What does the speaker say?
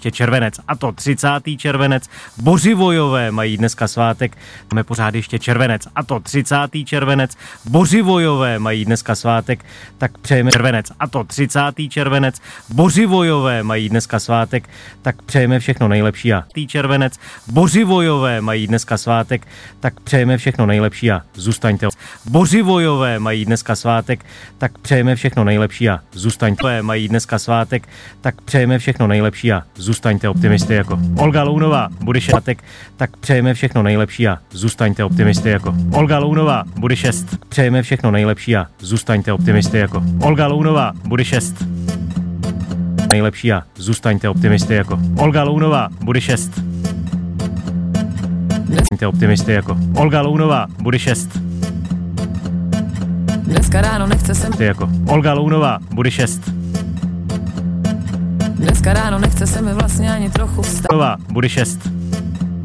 ještě červenec, a to 30. červenec. Bořivojové mají dneska svátek, máme pořád ještě červenec, a to 30. červenec. Bořivojové mají dneska svátek, tak přejeme červenec, a to 30. červenec. Bořivojové mají dneska svátek, tak přejeme všechno nejlepší a červenec. Bořivojové mají dneska svátek, tak přejeme všechno nejlepší a zůstaňte. Bořivojové mají dneska svátek, tak přejeme všechno nejlepší a zůstaňte. Mají dneska svátek, tak přejeme všechno nejlepší a zůstaňte optimisty jako Olga Lounová, bude svátek, tak přejeme všechno nejlepší a zůstaňte optimisty jako Olga Lounová, bude 6. Přejeme všechno nejlepší a zůstaňte optimisty jako Olga Lounová, bude 6. Nejlepší a zůstaňte optimisty jako Olga Lounová, bude 6. Zůstaňte optimisty jako Olga Lounová, bude 6. Dneska ráno nechce se mi jako Olga Lounová, bude 6. Dneska ráno nechce se mi vlastně ani trochu vstát. Bude 6.